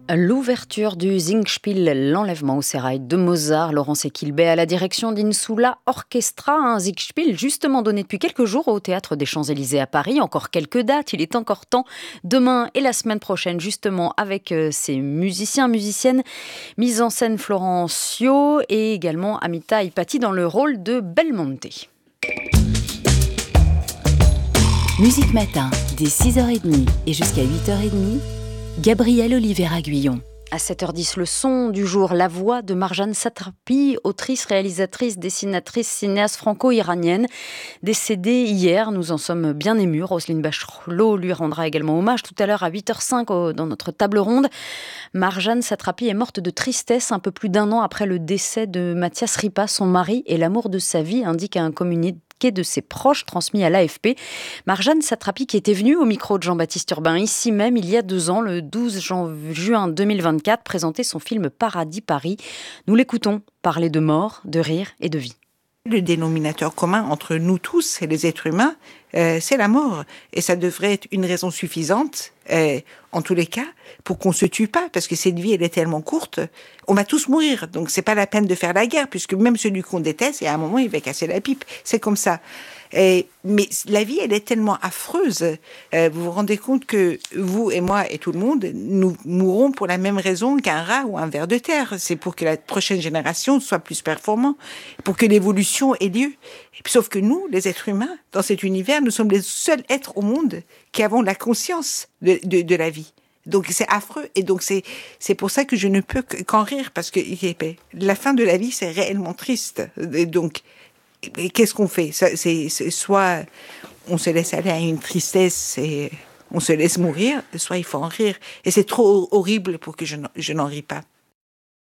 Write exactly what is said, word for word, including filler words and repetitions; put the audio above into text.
L'ouverture du Singspiel, l'enlèvement au sérail de Mozart, Laurence Equilbé à la direction d'Insula Orchestra, un Singspiel justement donné depuis quelques jours au Théâtre des Champs-Élysées à Paris. Encore quelques dates, il est encore temps. Demain et la semaine prochaine, justement, avec ces musiciens, musiciennes, mise en scène Florence Sio et également Amita Ipati dans le rôle de Belmonte. Musique Matin, dès six heures trente et jusqu'à huit heures trente, Gabrielle Oliveira-Guyon. À sept heures dix, le son du jour, la voix de Marjane Satrapi, autrice, réalisatrice, dessinatrice, cinéaste franco-iranienne, décédée hier. Nous en sommes bien émus. Roselyne Bachelot lui rendra également hommage tout à l'heure à huit heures cinq dans notre table ronde. Marjane Satrapi est morte de tristesse un peu plus d'un an après le décès de Mathias Ripa, son mari et l'amour de sa vie, indique un communiqué de ses proches transmis à l'A F P. Marjane Satrapi qui était venue au micro de Jean-Baptiste Urbain ici même il y a deux ans, le douze juin deux mille vingt-quatre, présenter son film Paradis Paris. Nous l'écoutons parler de mort, de rire et de vie. Le dénominateur commun entre nous tous et les êtres humains, euh, c'est la mort. Et ça devrait être une raison suffisante, euh, en tous les cas, pour qu'on se tue pas, parce que cette vie, elle est tellement courte. On va tous mourir, donc c'est pas la peine de faire la guerre, puisque même celui qu'on déteste, et à un moment, il va casser la pipe. C'est comme ça. Et, mais la vie, elle est tellement affreuse. Euh, vous vous rendez compte que vous et moi et tout le monde, nous mourrons pour la même raison qu'un rat ou un ver de terre. C'est pour que la prochaine génération soit plus performante, pour que l'évolution ait lieu. Sauf que nous, les êtres humains, dans cet univers, nous sommes les seuls êtres au monde qui avons la conscience de, de, de la vie. Donc c'est affreux, et donc c'est c'est pour ça que je ne peux qu'en rire, parce que la fin de la vie, c'est réellement triste. Et donc et qu'est-ce qu'on fait? c'est, c'est, c'est soit on se laisse aller à une tristesse et on se laisse mourir, soit il faut en rire. Et c'est trop horrible pour que je n'en, je n'en ris pas.